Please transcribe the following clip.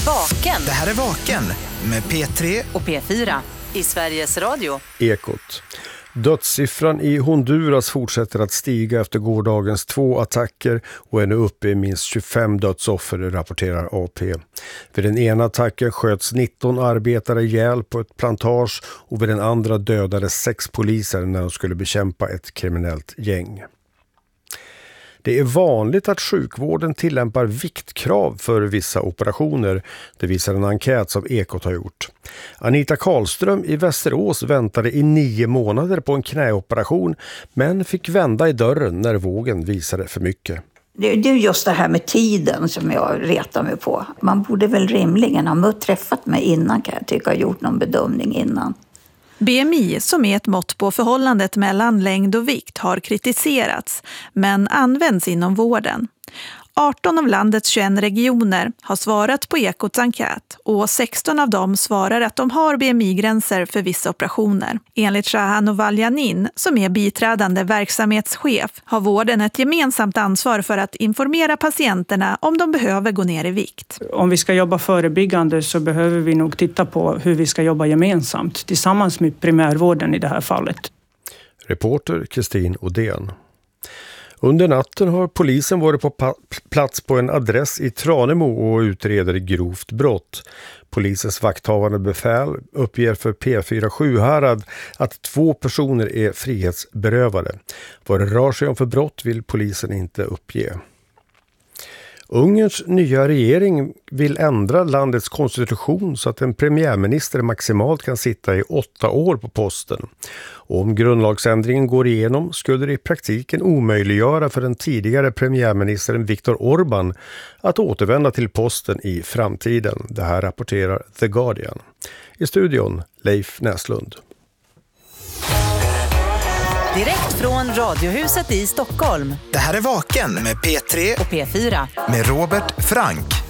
Vaken. Det här är Vaken med P3 och P4 i Sveriges Radio. Ekot. Dödssiffran i Honduras fortsätter att stiga efter gårdagens 2 attacker och är nu uppe i minst 25 dödsoffer, rapporterar AP. Vid den ena attacken sköts 19 arbetare ihjäl på ett plantage och vid den andra dödades 6 poliser när de skulle bekämpa ett kriminellt gäng. Det är vanligt att sjukvården tillämpar viktkrav för vissa operationer. Det visar en enkät som Ekot har gjort. Anita Karlström i Västerås väntade i 9 månader på en knäoperation men fick vända i dörren när vågen visade för mycket. Det är just det här med tiden som jag retar mig på. Man borde väl rimligen ha träffat mig innan, kan jag tycka, och gjort någon bedömning innan. BMI, som är ett mått på förhållandet mellan längd och vikt, har kritiserats men används inom vården. 18 av landets 21 regioner har svarat på Ekots enkät och 16 av dem svarar att de har BMI-gränser för vissa operationer. Enligt Shahan Ovaljanin, som är biträdande verksamhetschef, har vården ett gemensamt ansvar för att informera patienterna om de behöver gå ner i vikt. Om vi ska jobba förebyggande så behöver vi nog titta på hur vi ska jobba gemensamt tillsammans med primärvården i det här fallet. Reporter Kristin Odén. Under natten har polisen varit på plats på en adress i Tranemo och utreder grovt brott. Polisens vakthavande befäl uppger för P4 Sjuhärad att 2 personer är frihetsberövade. Vad det rör sig om för brott vill polisen inte uppge. Ungerns nya regering vill ändra landets konstitution så att en premiärminister maximalt kan sitta i 8 år på posten. Och om grundlagsändringen går igenom skulle det i praktiken omöjliggöra för den tidigare premiärministern Viktor Orbán att återvända till posten i framtiden. Det här rapporterar The Guardian. I studion Leif Näslund. Direkt från Radiohuset i Stockholm. Det här är Vaken med P3 och P4 med Robert Frank.